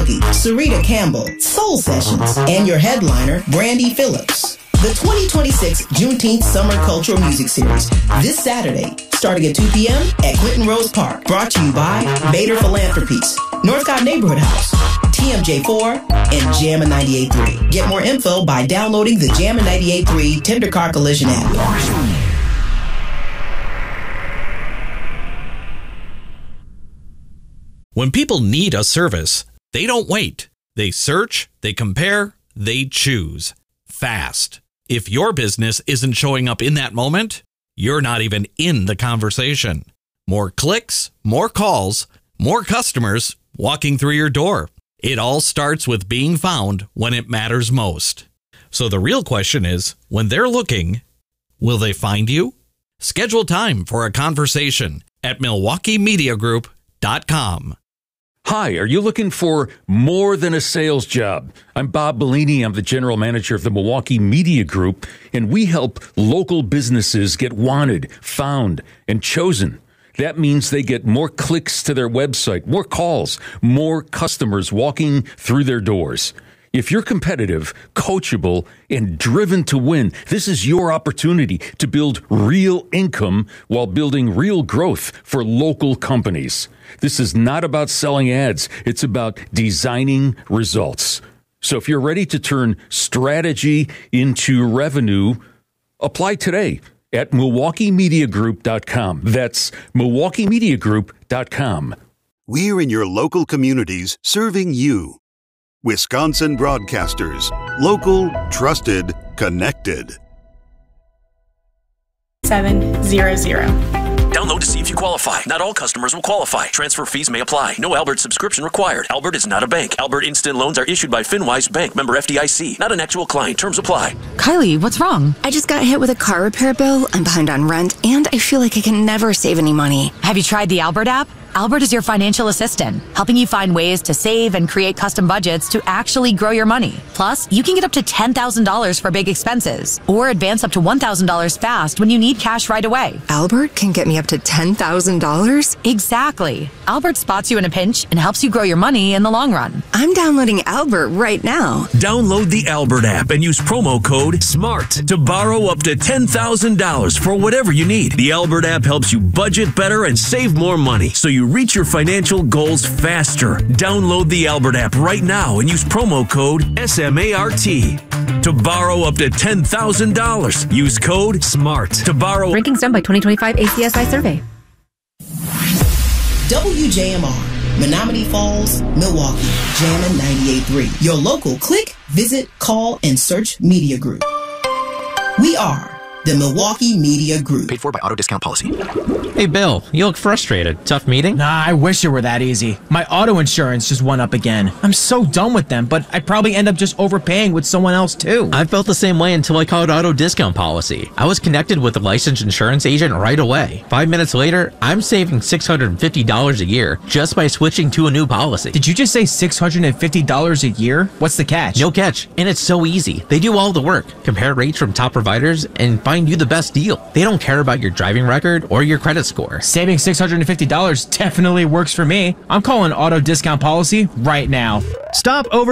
Milwaukee, Sarita Campbell, Soul Sessions, and your headliner, Brandy Phillips. The 2026 Juneteenth Summer Cultural Music Series, this Saturday, starting at 2 p.m. at Clinton Rose Park. Brought to you by Bader Philanthropies, Northcott Neighborhood House, TMJ4, and Jammin' 98.3. Get more info by downloading the Jammin' 98.3 Tender Car Collision app. When people need a service, they don't wait. They search, they compare, they choose. Fast. If your business isn't showing up in that moment, you're not even in the conversation. More clicks, more calls, more customers walking through your door. It all starts with being found when it matters most. So the real question is, when they're looking, will they find you? Schedule time for a conversation at MilwaukeeMediaGroup.com. Hi, are you looking for more than a sales job? I'm Bob Bellini. I'm the general manager of the Milwaukee Media Group, and we help local businesses get wanted, found, and chosen. That means they get more clicks to their website, more calls, more customers walking through their doors. If you're competitive, coachable, and driven to win, this is your opportunity to build real income while building real growth for local companies. This is not about selling ads. It's about designing results. So if you're ready to turn strategy into revenue, apply today at MilwaukeeMediaGroup.com. That's MilwaukeeMediaGroup.com. We're in your local communities serving you. Wisconsin Broadcasters. Local, trusted, connected. 700. Download to see if you qualify. Not all customers will qualify. Transfer fees may apply. No Albert subscription required. Albert is not a bank. Albert Instant Loans are issued by FinWise Bank, member FDIC. Not an actual client. Terms apply. Kylie, what's wrong? I just got hit with a car repair bill. I'm behind on rent, and I feel like I can never save any money. Have you tried the Albert app? Albert is your financial assistant, helping you find ways to save and create custom budgets to actually grow your money. Plus, you can get up to $10,000 for big expenses or advance up to $1,000 fast when you need cash right away. Albert can get me up to $10,000? Exactly. Albert spots you in a pinch and helps you grow your money in the long run. I'm downloading Albert right now. Download the Albert app and use promo code SMART to borrow up to $10,000 for whatever you need. The Albert app helps you budget better and save more money, so you reach your financial goals faster. Download the Albert app right now and use promo code SMART to borrow up to $10,000. Use code SMART to borrow. Rankings done by 2025 ACSI survey. WJMR, Menominee Falls, Milwaukee, Jammin' 98.3. Your local click, visit, call, and search media group. We are the Milwaukee Media Group. Paid for by Auto Discount Policy. Hey, Bill, you look frustrated. Tough meeting? Nah, I wish it were that easy. My auto insurance just went up again. I'm so done with them, but I'd probably end up just overpaying with someone else too. I felt the same way until I called Auto Discount Policy. I was connected with a licensed insurance agent right away. 5 minutes later, I'm saving $650 a year just by switching to a new policy. Did you just say $650 a year? What's the catch? No catch. And it's so easy. They do all the work. Compare rates from top providers and find you the best deal. They don't care about your driving record or your credit score. Saving $650 definitely works for me. I'm calling Auto Discount Policy right now. Stop over